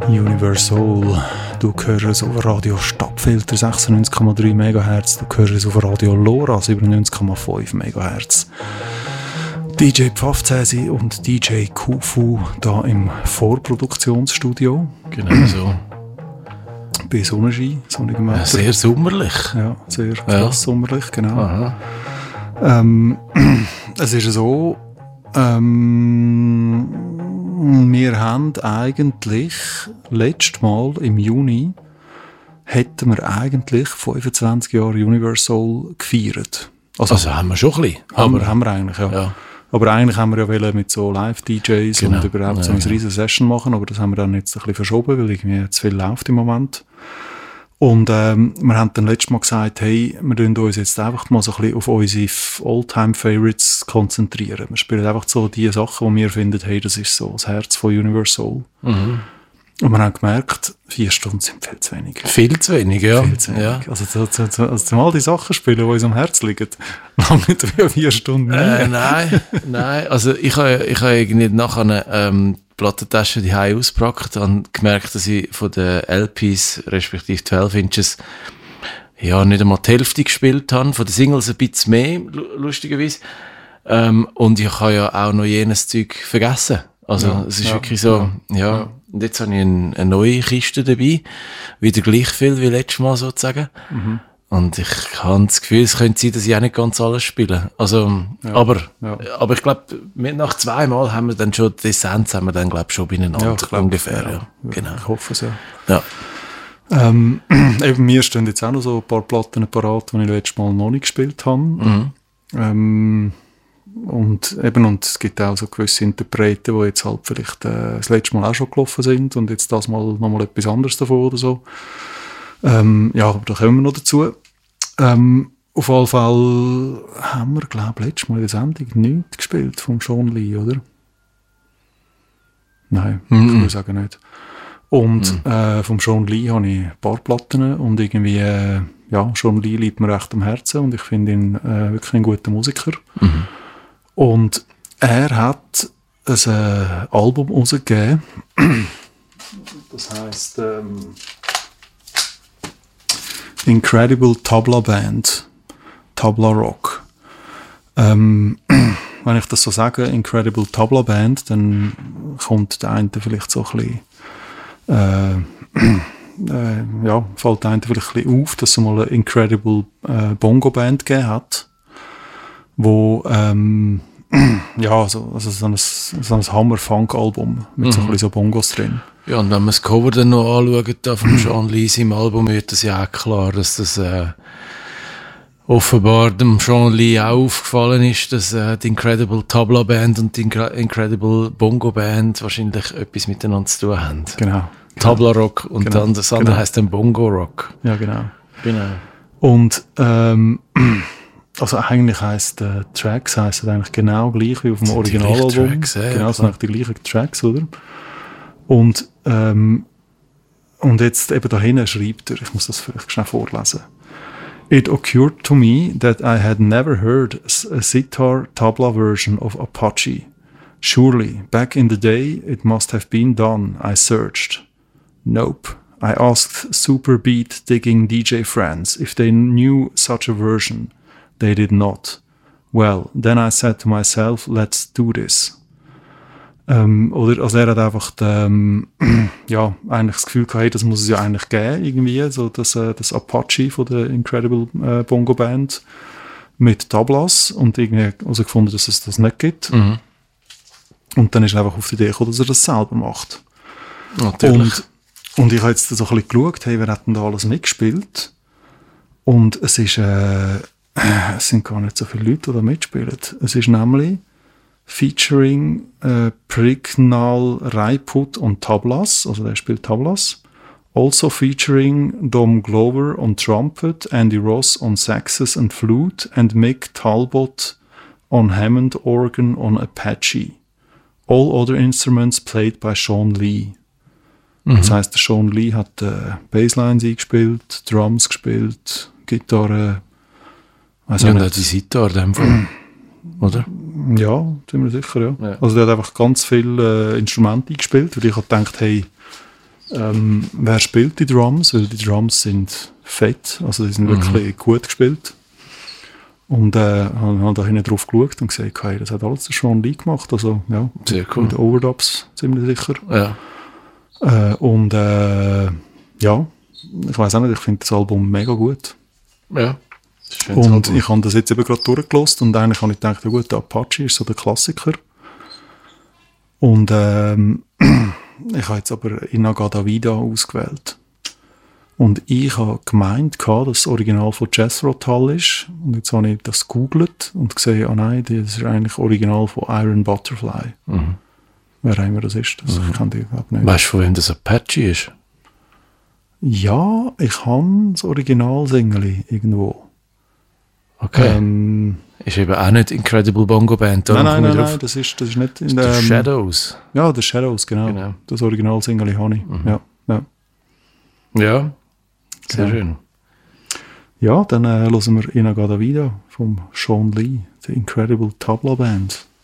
Universal. Du hörst es auf Radio Stadtfilter 96,3 MHz. Du hörst es auf Radio Lora 97,5 MHz. DJ Pfaffzäsi und DJ Kufu da im Vorproduktionsstudio. Genau so. Bei Sonnenschein, sonnigem Wetter. Sehr sommerlich. Ja, sehr krass sommerlich, genau. Aha. Es ist so, wir haben eigentlich letztes Mal im Juni hätten wir eigentlich 25 Jahre Universal gefeiert. Also haben wir schon ein bisschen. Haben wir eigentlich, ja. Aber eigentlich haben wir ja wollen mit so Live-DJs und überhaupt so eine riesen Session machen, aber das haben wir dann jetzt ein bisschen verschoben, weil irgendwie zu viel läuft im Moment. Und wir haben dann letztes Mal gesagt, hey, wir tun uns jetzt einfach mal so ein bisschen auf unsere All-Time-Favorites konzentrieren. Wir spielen einfach so die Sachen, die wir finden, hey, das ist so das Herz von Universal. Mhm. Und wir haben gemerkt, 4 Stunden sind viel zu wenig. Viel zu wenig, ja. Viel zu wenig. Ja. Also zum all die Sachen spielen, die uns am Herz liegen, lange nicht wie 4 Stunden. Nein. Also ich habe irgendwie nachher eine Plattentasche die Hause ausgepackt und gemerkt, dass ich von den LPs, respektive 12 Inches, ja, nicht einmal die Hälfte gespielt habe. Von den Singles ein bisschen mehr, lustigerweise. Und ich habe ja auch noch jenes Zeug vergessen. Also es ist wirklich so, ja. Und jetzt habe ich eine neue Kiste dabei. Wieder gleich viel wie letztes Mal sozusagen. Mhm. Und ich habe das Gefühl, es könnte sein, dass ich auch nicht ganz alles spiele. Also, aber ich glaube, nach 2 Mal haben wir dann schon die Essenz, haben wir dann, glaube ich, schon beieinander ungefähr. Ja. Genau. Ich hoffe es, ja. Eben, mir stehen jetzt auch noch so ein paar Platten parat, die ich letztes Mal noch nicht gespielt habe. Mhm. Und es gibt auch so gewisse Interpreten, die jetzt halt vielleicht das letzte Mal auch schon gelaufen sind und jetzt das mal nochmal etwas anderes davon oder so. Aber da kommen wir noch dazu. Auf jeden Fall haben wir, glaube ich, letztes Mal in der Sendung nichts gespielt vom Sean Lee, oder? Nein, ich würde sagen nicht. Und vom Sean Lee habe ich ein paar Platten und irgendwie, Sean Lee liegt mir recht am Herzen und ich finde ihn wirklich ein guter Musiker. Mhm. Und er hat ein Album rausgegeben, das heisst Incredible Tabla Band, Tabla Rock. Wenn ich das so sage, Incredible Tabla Band, dann kommt der eine vielleicht so ein bisschen, fällt der eine vielleicht ein bisschen auf, dass es mal eine Incredible Bongo Band gegeben hat, wo so ein Hammer-Funk-Album mit so ein bisschen so Bongos drin. Ja, und wenn man das Cover dann noch anschaut, da vom Sean Lee im Album, wird das ja auch klar, dass das offenbar dem Sean Lee auch aufgefallen ist, dass die Incredible Tabla Band und die Incredible Bongo Band wahrscheinlich etwas miteinander zu tun haben. Genau. Tabla Rock und dann das andere heisst dann Bongo Rock. Ja, genau. Und also eigentlich heisst Tracks eigentlich genau gleich wie auf dem Originalalbum. Tracks, genau, das sind eigentlich die gleichen Tracks, oder? Und jetzt eben da hinten schreibt er, ich muss das vielleicht schnell vorlesen. It occurred to me that I had never heard a sitar tabla version of Apache. Surely, back in the day, it must have been done. I searched. Nope. I asked Super Beat digging DJ friends if they knew such a version. They did not. Well, then I said to myself, let's do this. Also er hat einfach eigentlich das Gefühl gehabt, hey, das muss es ja eigentlich geben, irgendwie, so das Apache von der Incredible Bongo Band mit Tablas und irgendwie also gefunden, dass es das nicht gibt. Mhm. Und dann ist er einfach auf die Idee gekommen, dass er das selber macht. Natürlich. Und ich habe jetzt so ein bisschen geschaut, hey, wer hat denn da alles mitgespielt? Und es ist, es sind gar nicht so viele Leute, die da mitspielen. Es ist nämlich featuring Prignal Raiput und Tablas, also der spielt Tablas. Also featuring Dom Glover on trumpet, Andy Ross on saxes and flute, and Mick Talbot on Hammond organ on Apache. All other instruments played by Sean Lee. Mhm. Das heisst, der Sean Lee hat Basslines eingespielt, Drums gespielt, Gitarre. Und die Sitar in dem Fall, oder? Ja, ziemlich sicher, ja. Also der hat einfach ganz viele Instrumente eingespielt, weil ich habe gedacht, hey, wer spielt die Drums? Weil die Drums sind fett, also die sind wirklich gut gespielt. Und habe da hinten drauf geschaut und gesagt, hey, das hat alles der Sean Lee gemacht. Also, ja, Sehr cool. Mit Overdubs ziemlich sicher. Ja. Ja, ich weiß auch nicht, ich finde das Album mega gut. Ja. Und ich habe das jetzt eben gerade durchgelost und eigentlich habe ich gedacht, ja gut, der Apache ist so der Klassiker. Und ich habe jetzt aber Inagada Vida ausgewählt. Und ich habe gemeint, dass das Original von Jethro Tull ist. Und jetzt habe ich das gegoogelt und gesehen, nein, das ist eigentlich Original von Iron Butterfly. Wer immer das ist, das kann ich überhaupt nicht. Weißt du, von wem das Apache ist? Ja, ich habe das Original-Singeli irgendwo. Okay. Ist eben auch nicht Incredible Bongo Band. Nein, das ist nicht in der Shadows. Ja, The Shadows, genau. Das Original-Singeli habe ich. Ja, sehr schön. Ja, dann hören wir Inagada Vida vom Sean Lee, The Incredible Tabla Band.